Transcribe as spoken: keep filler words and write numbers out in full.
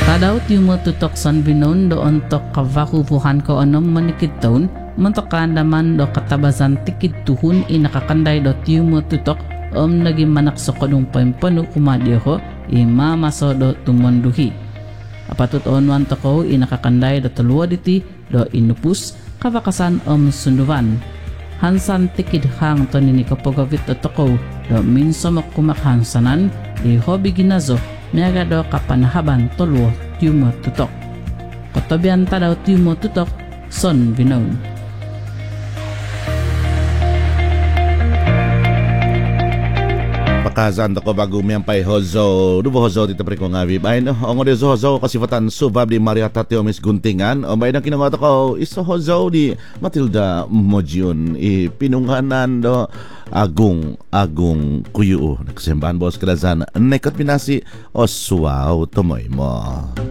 Tadaw ti mo tutok san binon do ontok kavakupuhan ko anom manikid taon mantok kandaman do katabasan tikid tuhun inakakanday do ti mo tutok om naging manak sa kodong pampano kumadi ko imamaso do tumonduhi. Apatut onwan toko inakakanday do taluwa diti do inupus kavakasan om sunduvan. Hansan tikid hang to nini kapagavit do toko do minso makumakhansanan di hobi ginazo miaga do kapanahaban toluwa tiumo tutok. Kotobian tadaw tiumo tutok son binon. Pakazan ko bago miyampay hozo dubo hozo dito pre ko nga bibay no ongo de hozo kasifatan subab di Maria Tatiomis Guntingan o may nang kinangato ko iso hozo di Matilda Mojion i pinunghanan do agung agung kuyu nagsembahan bos kadazan nekot pinasi o suwaw tumoy mo.